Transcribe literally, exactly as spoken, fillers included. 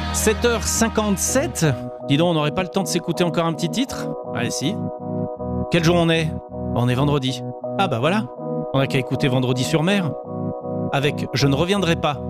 sept heures cinquante-sept. Dis donc, on n'aurait pas le temps de s'écouter encore un petit titre? Allez, si. Quel jour on est? On est vendredi. Ah bah voilà, on n'a qu'à écouter Vendredi sur mer avec Je ne reviendrai pas.